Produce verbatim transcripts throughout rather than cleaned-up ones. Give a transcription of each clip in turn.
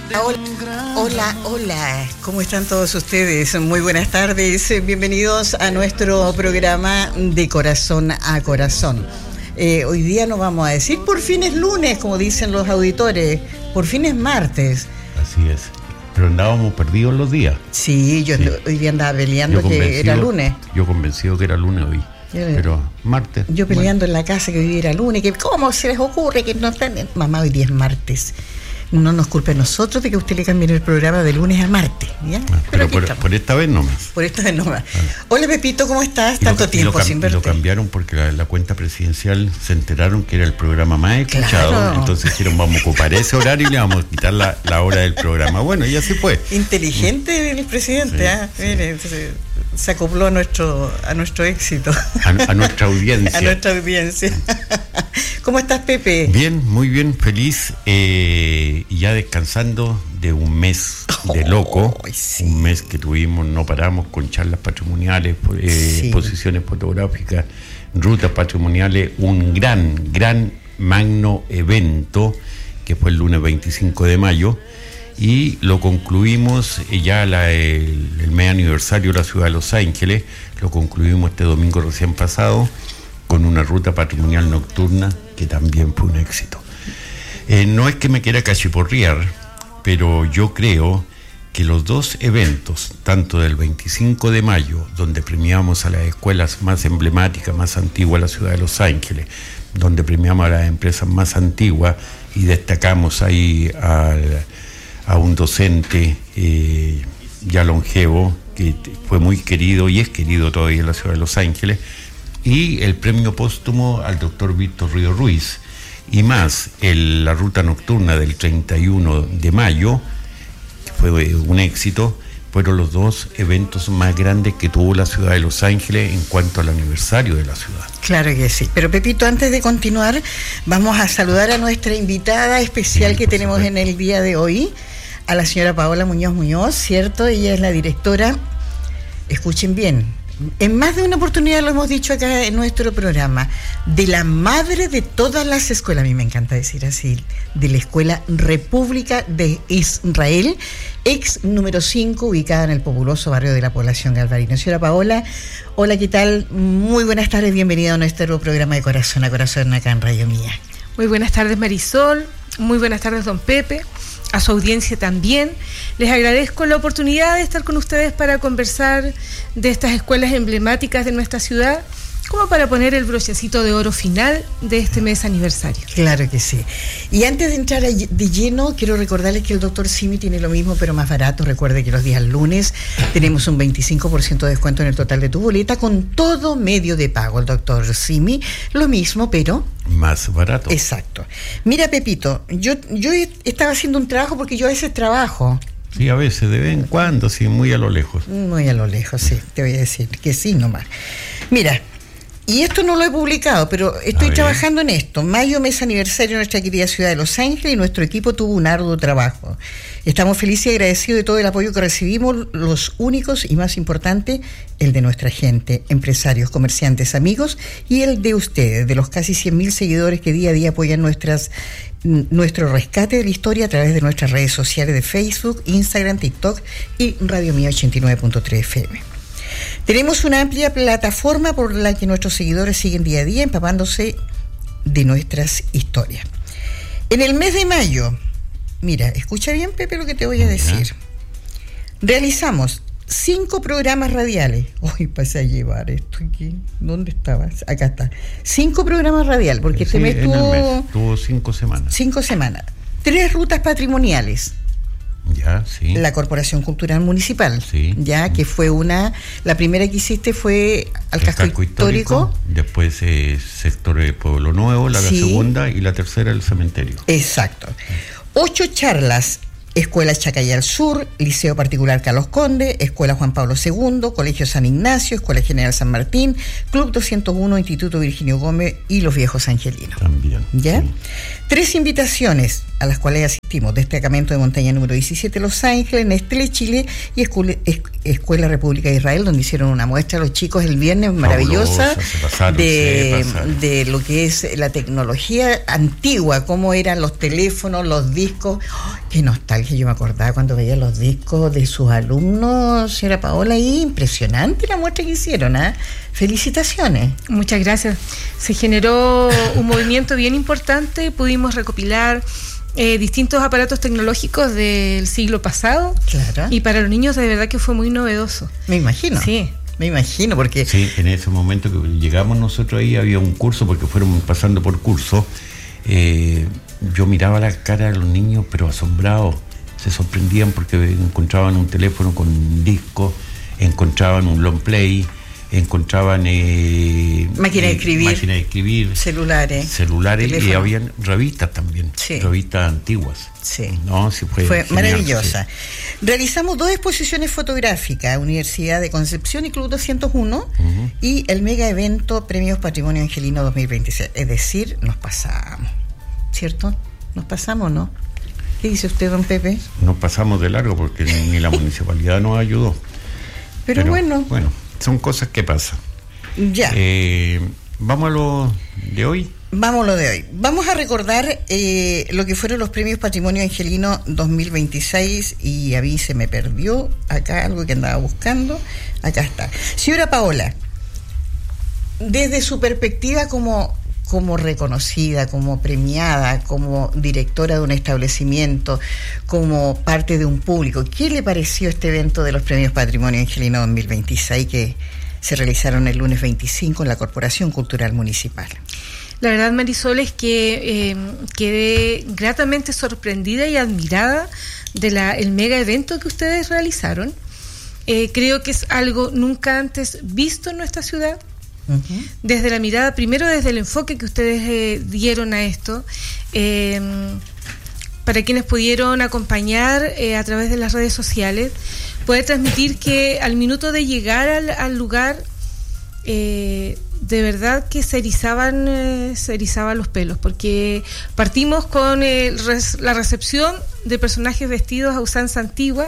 Hola, hola, hola, ¿cómo están todos ustedes? Muy buenas tardes, bienvenidos a nuestro programa de Corazón a Corazón. Eh, hoy día no vamos a decir por fin es lunes, como dicen los auditores, por fin es martes. Así es, pero andábamos perdidos los días. Sí, yo sí. Hoy día andaba peleando que era lunes. Yo convencido que era lunes hoy. Pero martes. Yo peleando bueno. en la casa que hoy era lunes, que cómo se les ocurre que no están. Mamá, hoy día es martes. No nos culpe a nosotros de que usted le cambie el programa de lunes a martes, ¿ya? Ah, pero pero por, por esta vez nomás. Por esta vez nomás. Ah. Hola Pepito, ¿cómo estás? Y Tanto lo, tiempo lo, sin verte. Lo cambiaron porque la, la cuenta presidencial se enteraron que era el programa más escuchado. Claro. Entonces dijeron, vamos a ocupar ese horario y le vamos a quitar la, la hora del programa. Bueno, y así fue. Inteligente el presidente, sí, ¿ah? Sí. Mire, entonces, se acopló a nuestro, a nuestro éxito. A, a nuestra audiencia. A nuestra audiencia. ¿Cómo estás, Pepe? Bien, muy bien, feliz. Eh, y ya descansando de un mes de loco. Oh, sí. Un mes que tuvimos, no paramos con charlas patrimoniales, eh, sí. exposiciones fotográficas, rutas patrimoniales. Un gran, gran, magno evento que fue el lunes veinticinco de mayo. Y lo concluimos ya la, el, el mes aniversario de la ciudad de Los Ángeles, lo concluimos este domingo recién pasado con una ruta patrimonial nocturna que también fue un éxito. Eh, no es que me quiera cachiporrear, pero yo creo que los dos eventos, tanto del veinticinco de mayo, donde premiamos a las escuelas más emblemáticas, más antiguas de la ciudad de Los Ángeles, donde premiamos a las empresas más antiguas y destacamos ahí al a un docente eh, ya longevo, que fue muy querido y es querido todavía en la ciudad de Los Ángeles, y el premio póstumo al doctor Víctor Río Ruiz, y más el, la ruta nocturna del treinta y uno de mayo, que fue un éxito. Fueron los dos eventos más grandes que tuvo la ciudad de Los Ángeles en cuanto al aniversario de la ciudad. Claro que sí. Pero Pepito, antes de continuar, vamos a saludar a nuestra invitada especial sí, que tenemos supuesto. en el día de hoy, a la señora Paola Muñoz Muñoz, ¿cierto? Ella es la directora, escuchen bien, en más de una oportunidad lo hemos dicho acá en nuestro programa, de la madre de todas las escuelas, a mí me encanta decir así, de la Escuela República de Israel, ex número cinco, ubicada en el populoso barrio de la población Galvarino. Señora Paola, hola, ¿qué tal? Muy buenas tardes, bienvenida a nuestro programa de Corazón a Corazón acá en Radio Mía. Muy buenas tardes, Marisol, muy buenas tardes, don Pepe, a su audiencia también. Les agradezco la oportunidad de estar con ustedes para conversar de estas escuelas emblemáticas de nuestra ciudad, como para poner el brochecito de oro final de este mes aniversario. Claro que sí. Y antes de entrar de lleno, quiero recordarles que el doctor Simi tiene lo mismo, pero más barato. Recuerde que los días lunes tenemos un veinticinco por ciento de descuento en el total de tu boleta con todo medio de pago. El doctor Simi, lo mismo, pero más barato. Exacto. Mira, Pepito, yo, yo estaba haciendo un trabajo porque yo a veces trabajo. Sí, a veces, de vez en cuando, sí, muy a lo lejos. Muy a lo lejos, sí, te voy a decir que sí nomás. Mira, y esto no lo he publicado, pero estoy trabajando en esto. Mayo, mes aniversario de nuestra querida ciudad de Los Ángeles, y nuestro equipo tuvo un arduo trabajo. Estamos felices y agradecidos de todo el apoyo que recibimos, los únicos y más importante, el de nuestra gente, empresarios, comerciantes, amigos, y el de ustedes, de los casi cien mil seguidores que día a día apoyan nuestras nuestro rescate de la historia a través de nuestras redes sociales de Facebook, Instagram, TikTok y Radio Mía ochenta y nueve punto tres F M. Tenemos una amplia plataforma por la que nuestros seguidores siguen día a día empapándose de nuestras historias. En el mes de mayo, mira, escucha bien, Pepe, lo que te voy a decir. Realizamos cinco programas radiales. Hoy pasé a llevar esto aquí. ¿Dónde estabas? Acá está. Cinco programas radiales, porque sí, este mes tuvo, mes tuvo cinco semanas. Cinco semanas. Tres rutas patrimoniales. Ya, sí. La Corporación Cultural Municipal, sí. Ya, que fue una, la primera que hiciste fue al el casco, casco histórico, histórico, después eh, sector de Pueblo Nuevo, la, sí. la segunda, y la tercera el cementerio. Exacto. Ocho charlas: Escuela Chacayal Sur, Liceo Particular Carlos Conde, Escuela Juan Pablo segundo, Colegio San Ignacio, Escuela General San Martín, Club doscientos uno, Instituto Virginio Gómez y Los Viejos Angelinos. También. ¿Ya? Sí. Tres invitaciones a las cuales asistimos: Destacamento de Montaña número diecisiete Los Ángeles, Nestlé Chile y Escuela, Escuela República de Israel, donde hicieron una muestra a los chicos el viernes maravillosa pasaron, de, de lo que es la tecnología antigua, cómo eran los teléfonos, los discos. Oh, qué nostalgia, yo me acordaba cuando veía los discos de sus alumnos, señora Paola, y impresionante la muestra que hicieron, ¿eh? Felicitaciones. Muchas gracias. Se generó un movimiento bien importante, pudimos recopilar Eh, distintos aparatos tecnológicos del siglo pasado. Claro. Y para los niños de verdad que fue muy novedoso. Me imagino. Sí. Me imagino, porque... Sí, en ese momento que llegamos nosotros ahí había un curso, porque fueron pasando por curso. Eh, yo miraba la cara de los niños, pero asombrados. Se sorprendían porque encontraban un teléfono con disco, encontraban un long play, encontraban eh, máquina de escribir, máquina de escribir celulares, celulares teléfono. Y habían revistas también, sí. revistas antiguas. Sí. No, sí fue, fue genial, maravillosa. Sí. Realizamos dos exposiciones fotográficas, Universidad de Concepción y Club doscientos uno, uh-huh. y el mega evento Premios Patrimonio Angelino dos mil veintiséis. Es decir, nos pasamos, ¿cierto? Nos pasamos, ¿no? ¿Qué dice usted, don Pepe? Nos pasamos de largo porque ni la municipalidad nos ayudó. Pero, Pero bueno. Bueno. Son cosas que pasan. Ya. Eh, ¿Vamos a lo de hoy? Vamos a lo de hoy. Vamos a recordar eh, lo que fueron los Premios Patrimonio Angelino dos mil veintiséis, y a mí se me perdió acá algo que andaba buscando. Acá está. Señora Paola, desde su perspectiva como, como reconocida, como premiada, como directora de un establecimiento, como parte de un público, ¿qué le pareció este evento de los Premios Patrimonio Angelino dos mil veintiséis que se realizaron el lunes veinticinco en la Corporación Cultural Municipal? La verdad, Marisol, es que eh, quedé gratamente sorprendida y admirada de la el mega evento que ustedes realizaron. Eh, creo que es algo nunca antes visto en nuestra ciudad. Uh-huh. Desde la mirada, primero desde el enfoque que ustedes eh, dieron a esto, eh, para quienes pudieron acompañar eh, a través de las redes sociales, poder transmitir que al minuto de llegar al, al lugar, eh, de verdad que se erizaban, eh, se erizaban los pelos, porque partimos con eh, res, la recepción de personajes vestidos a usanza antigua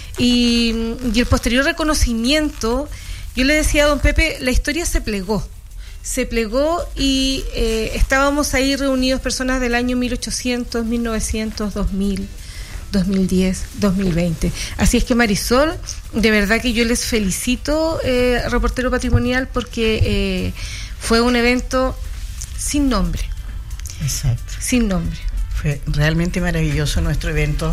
y, y el posterior reconocimiento. Yo le decía a don Pepe, la historia se plegó, se plegó y eh, estábamos ahí reunidos personas del año mil ochocientos, mil novecientos, dos mil, dos mil diez, dos mil veinte. Así es que, Marisol, de verdad que yo les felicito, eh, reportero patrimonial, porque eh, fue un evento sin nombre. Exacto. Sin nombre. Fue realmente maravilloso nuestro evento.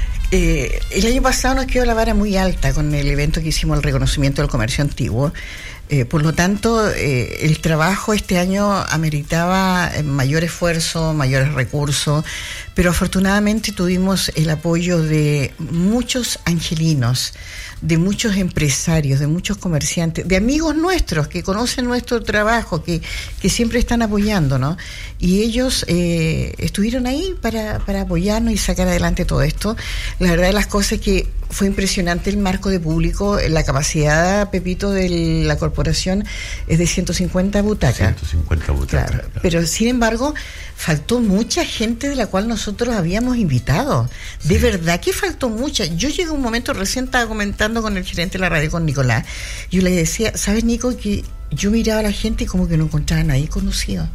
Eh, el año pasado nos quedó la vara muy alta con el evento que hicimos, el reconocimiento del comercio antiguo. Eh, por lo tanto, eh, el trabajo este año ameritaba mayor esfuerzo, mayores recursos, pero afortunadamente tuvimos el apoyo de muchos angelinos, de muchos empresarios, de muchos comerciantes, de amigos nuestros que conocen nuestro trabajo, que, que siempre están apoyándonos, y ellos eh, estuvieron ahí para, para apoyarnos y sacar adelante todo esto. La verdad de las cosas es que fue impresionante el marco de público. La capacidad, Pepito, de la corporación es de ciento cincuenta butacas. ciento cincuenta butacas. Claro, claro. Pero sin embargo, faltó mucha gente de la cual nosotros habíamos invitado. De sí. verdad que faltó mucha. Yo llegué a un momento, recién estaba comentando con el gerente de la radio, con Nicolás, yo le decía, ¿sabes, Nico? Que yo miraba a la gente y como que no encontraba a nadie conocido.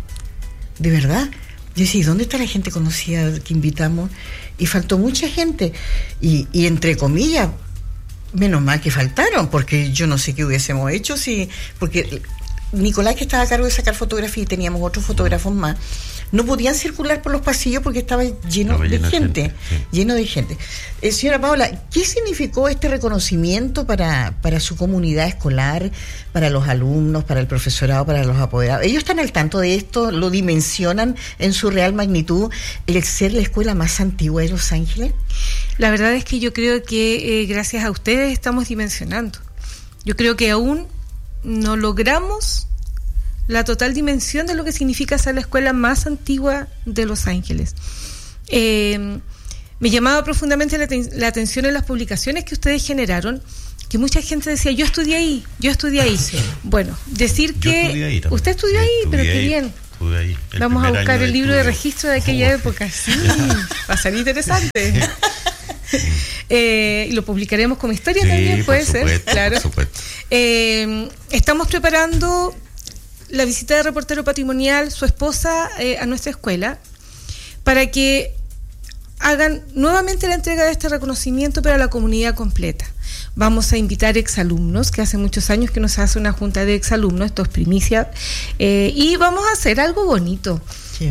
De verdad. Yo decía, ¿dónde está la gente conocida que invitamos? Y faltó mucha gente. Y, y entre comillas, menos mal que faltaron, porque yo no sé qué hubiésemos hecho si... Porque Nicolás, que estaba a cargo de sacar fotografía, y teníamos otros fotógrafos más, no podían circular por los pasillos porque estaba lleno estaba de gente, gente sí. lleno de gente. Eh, señora Paola, ¿qué significó este reconocimiento para, para su comunidad escolar, para los alumnos, para el profesorado, para los apoderados? ¿Ellos están al tanto de esto? ¿Lo dimensionan en su real magnitud, el ser la escuela más antigua de Los Ángeles? La verdad es que yo creo que eh, gracias a ustedes estamos dimensionando. Yo creo que aún no logramos la total dimensión de lo que significa ser la escuela más antigua de Los Ángeles. Eh, me llamaba profundamente la, ten- la atención en las publicaciones que ustedes generaron, que mucha gente decía, yo estudié ahí, yo estudié ahí. Sí. Bueno, decir yo que estudié ahí usted estudió sí, ahí, pero qué ahí. bien. Estuve ahí. Vamos a buscar el libro de registro de aquella oh. época. Sí, va a ser interesante. eh, y lo publicaremos como historia sí, también, puede supuesto, ser. Claro. Por supuesto. Eh, estamos preparando la visita de reportero patrimonial, su esposa, eh, a nuestra escuela, para que hagan nuevamente la entrega de este reconocimiento para la comunidad completa. Vamos a invitar exalumnos, que hace muchos años que no se hace una junta de exalumnos, esto es primicia, eh, y vamos a hacer algo bonito.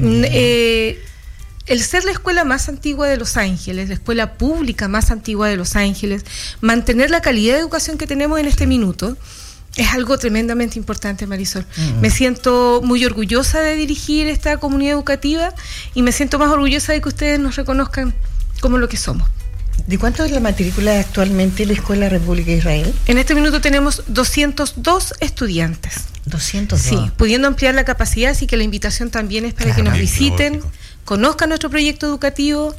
Eh, el ser la escuela más antigua de Los Ángeles, la escuela pública más antigua de Los Ángeles, mantener la calidad de educación que tenemos en este minuto, es algo tremendamente importante, Marisol. Uh-huh. Me siento muy orgullosa de dirigir esta comunidad educativa y me siento más orgullosa de que ustedes nos reconozcan como lo que somos. ¿De cuánto es la matrícula actualmente en la Escuela República de Israel? En este minuto tenemos doscientos dos estudiantes. ¿doscientos dos? Sí, pudiendo ampliar la capacidad, así que la invitación también es para claro, que nos visiten, lógico. Conozcan nuestro proyecto educativo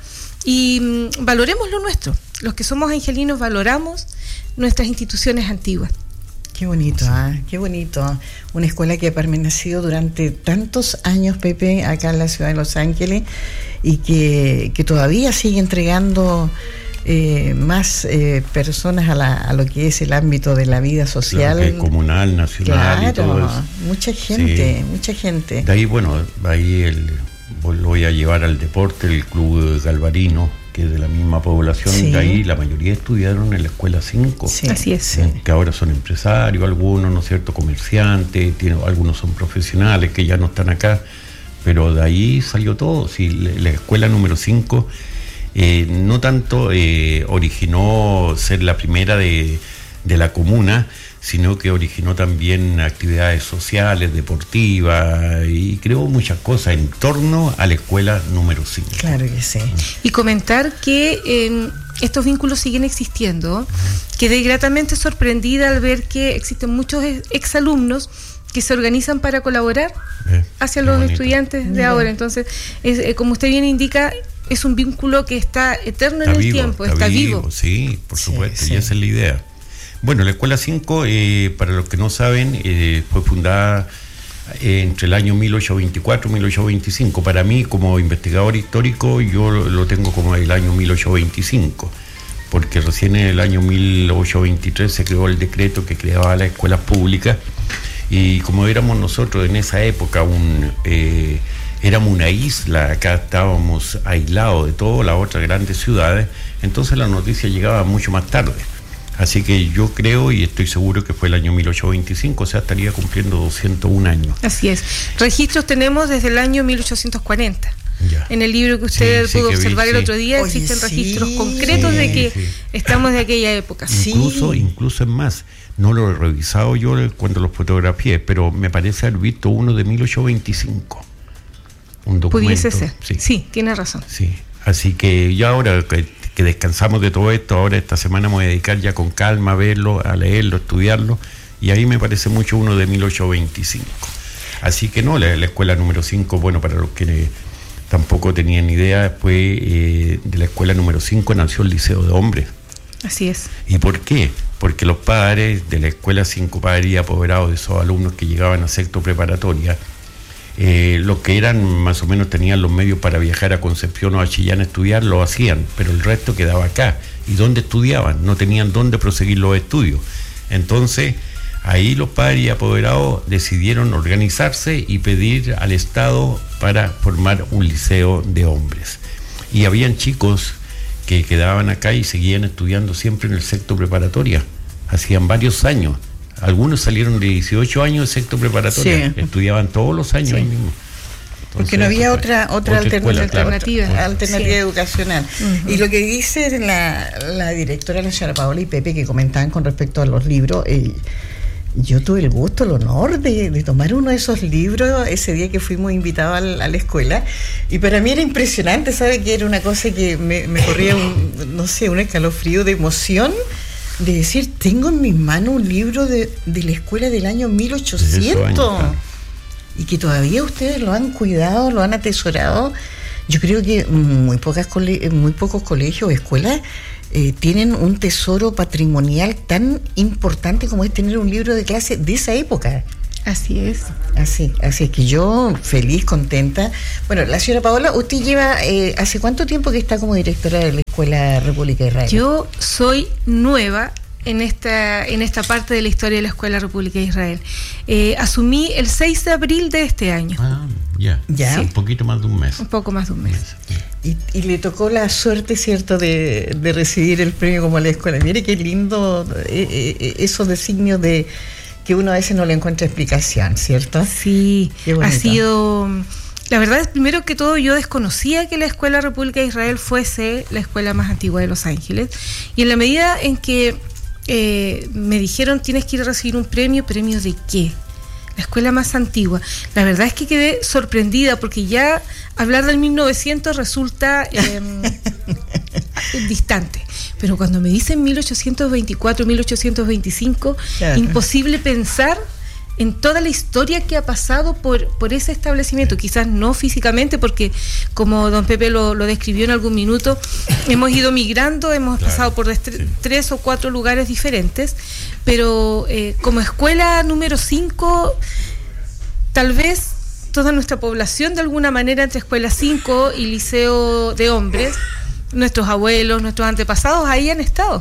y mmm, valoremos lo nuestro. Los que somos angelinos valoramos nuestras instituciones antiguas. Qué bonito, ¿ah? ¿eh? Qué bonito. Una escuela que ha permanecido durante tantos años, Pepe, acá en la ciudad de Los Ángeles y que, que todavía sigue entregando eh, más eh, personas a, la, a lo que es el ámbito de la vida social. Claro, comunal, nacional claro, y todo eso. Mucha gente, sí. mucha gente. De ahí, bueno, ahí el, lo voy a llevar al deporte, el Club Galvarino, que es de la misma población, sí. De ahí la mayoría estudiaron en la Escuela cinco. Sí. Así es. Sí. Que ahora son empresarios, algunos, ¿no es cierto?, comerciantes, tiene, algunos son profesionales que ya no están acá, pero de ahí salió todo. Sí, la Escuela número cinco eh, no tanto eh, originó ser la primera de, de la comuna, sino que originó también actividades sociales, deportivas, y creó muchas cosas en torno a la escuela número cinco. Claro que sí. Y comentar que eh, estos vínculos siguen existiendo. Quedé gratamente sorprendida al ver que existen muchos exalumnos que se organizan para colaborar eh, hacia los bonito. estudiantes de Mira. ahora. Entonces, es, eh, como usted bien indica, es un vínculo que está eterno está en vivo, el tiempo, está, está vivo. vivo. Sí, por supuesto, sí, sí. Y esa es la idea. Bueno, la Escuela cinco, eh, para los que no saben, eh, fue fundada eh, entre el año mil ochocientos veinticuatro y mil ochocientos veinticinco. Para mí, como investigador histórico, yo lo, lo tengo como el año mil ochocientos veinticinco, porque recién en el año mil ochocientos veintitrés se creó el decreto que creaba las escuelas públicas, y como éramos nosotros en esa época un... Eh, éramos una isla, acá estábamos aislados de todas las otras grandes ciudades, entonces la noticia llegaba mucho más tarde. Así que yo creo y estoy seguro que fue el año mil ochocientos veinticinco, o sea, estaría cumpliendo doscientos un años. Así es. Registros tenemos desde el año mil ochocientos cuarenta. Ya. En el libro que usted sí, pudo sí, que observar vi, el otro día, Oye, existen sí, registros concretos sí, de que sí. estamos de aquella época. Incluso, sí. incluso es más, no lo he revisado yo cuando los fotografié, pero me parece haber visto uno de mil ochocientos veinticinco. Un documento. Pudiese ser. Sí, sí, tiene razón. Sí. Así que ya ahora que, que descansamos de todo esto, ahora esta semana me voy a dedicar ya con calma a verlo, a leerlo, a estudiarlo, y ahí me parece mucho uno de mil ochocientos veinticinco. Así que no, la, la escuela número cinco, bueno, para los que eh, tampoco tenían idea, fue eh, de la escuela número cinco nació el Liceo de Hombres. Así es. ¿Y por qué? Porque los padres de la escuela cinco, padres y apoderados de esos alumnos que llegaban a sexto preparatoria, Eh, los que eran más o menos tenían los medios para viajar a Concepción o a Chillán a estudiar, lo hacían, pero el resto quedaba acá. ¿Y dónde estudiaban? No tenían dónde proseguir los estudios. Entonces, ahí los padres y apoderados decidieron organizarse y pedir al Estado para formar un liceo de hombres. Y habían chicos que quedaban acá y seguían estudiando siempre en el sexto preparatoria. Hacían varios años. Algunos salieron de dieciocho años de sexto preparatoria, sí. estudiaban todos los años sí. ahí mismo. Entonces, porque no había otra otra, otra escuela, alternativa, claro. alternativa sí. educacional. Uh-huh. Y lo que dice la, la directora, la señora Paola y Pepe, que comentaban con respecto a los libros, eh, yo tuve el gusto, el honor de, de tomar uno de esos libros ese día que fuimos invitados a la, a la escuela, y para mí era impresionante, ¿sabe? Que era una cosa que me, me corría un, no sé, un escalofrío de emoción, de decir, tengo en mis manos un libro de, de la escuela del año mil ochocientos y que todavía ustedes lo han cuidado, lo han atesorado. Yo creo que muy pocas cole- muy pocos colegios o escuelas eh, tienen un tesoro patrimonial tan importante como es tener un libro de clase de esa época. Así es. Así, así es que yo feliz, contenta. Bueno, la señora Paola, usted lleva, eh, ¿hace cuánto tiempo que está como directora de la Escuela República de Israel? Yo soy nueva en esta en esta parte de la historia de la Escuela República de Israel. Eh, asumí el seis de abril de este año. Ah, ya. ¿Ya? Sí, un poquito más de un mes. Un poco más de un mes. Y, y le tocó la suerte, ¿cierto?, de, de recibir el premio como la escuela. Mire qué lindo eh, eh, esos designios de que uno a veces no le encuentra explicación, ¿cierto? Sí, ha sido... La verdad es, primero que todo, yo desconocía que la Escuela República de Israel fuese la escuela más antigua de Los Ángeles, y en la medida en que eh, me dijeron, tienes que ir a recibir un premio, ¿premio de qué? La escuela más antigua. La verdad es que quedé sorprendida, porque ya hablar del mil novecientos resulta eh, distante. Pero cuando me dicen mil ochocientos veinticuatro, mil ochocientos veinticinco, claro, imposible pensar en toda la historia que ha pasado por, por ese establecimiento. Quizás no físicamente, porque como don Pepe lo, lo describió en algún minuto, hemos ido migrando, hemos claro, pasado por tres, sí. tres o cuatro lugares diferentes, pero eh, como escuela número cinco, tal vez toda nuestra población de alguna manera entre escuela cinco y liceo de hombres, nuestros abuelos, nuestros antepasados ahí han estado.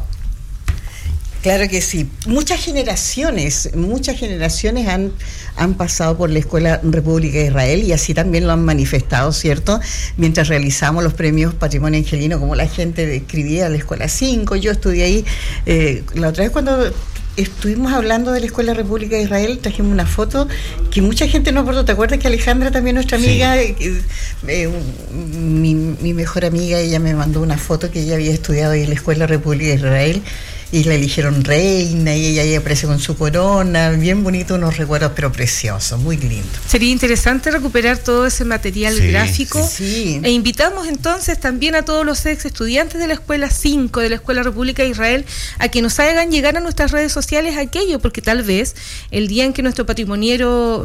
Claro que sí. Muchas generaciones, muchas generaciones han, han pasado por la Escuela República de Israel, y así también lo han manifestado, ¿cierto? Mientras realizamos los premios Patrimonio Angelino, como la gente describía la Escuela cinco, yo estudié ahí. Eh, la otra vez cuando estuvimos hablando de la Escuela República de Israel, trajimos una foto que mucha gente no acordó. ¿Te acuerdas que Alejandra, también nuestra amiga, sí. eh, eh, mi, mi mejor amiga, ella me mandó una foto que ella había estudiado ahí en la Escuela República de Israel? Y la eligieron reina, y ella ahí aparece con su corona, bien bonito, unos recuerdos, pero preciosos, muy lindo. Sería interesante recuperar todo ese material sí, gráfico, sí. E invitamos entonces también a todos los ex estudiantes de la Escuela cinco, de la Escuela República de Israel, a que nos hagan llegar a nuestras redes sociales aquello, porque tal vez el día en que nuestro patrimoniero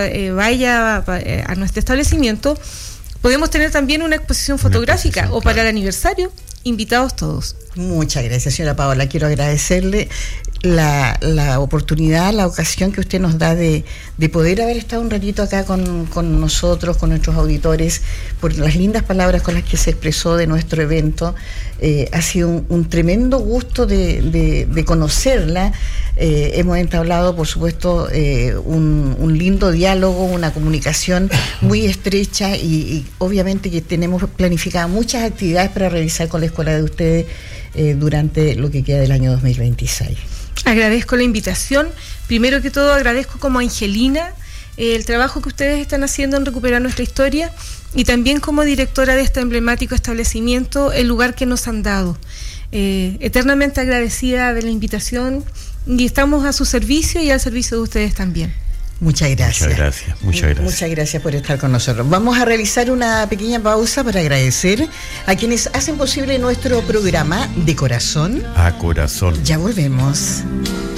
vaya a nuestro establecimiento, podemos tener también una exposición fotográfica, una exposición, o para claro. el aniversario, invitados todos. Muchas gracias, señora Paola. Quiero agradecerle la, la oportunidad, la ocasión que usted nos da de, de poder haber estado un ratito acá con, con nosotros, con nuestros auditores, por las lindas palabras con las que se expresó de nuestro evento. Eh, ha sido un, un tremendo gusto de, de, de conocerla. Eh, hemos entablado, por supuesto, eh, un, un lindo diálogo, una comunicación muy estrecha, y, y obviamente que tenemos planificadas muchas actividades para realizar con la escuela de ustedes eh, durante lo que queda del año dos mil veintiséis. Agradezco la invitación. Primero que todo, agradezco como Angelina eh, el trabajo que ustedes están haciendo en recuperar nuestra historia, y también como directora de este emblemático establecimiento, el lugar que nos han dado. Eh, eternamente agradecida de la invitación, y estamos a su servicio y al servicio de ustedes también. Muchas gracias. Muchas gracias, muchas gracias. Muchas gracias por estar con nosotros. Vamos a realizar una pequeña pausa para agradecer a quienes hacen posible nuestro programa De Corazón a Corazón. Ya volvemos.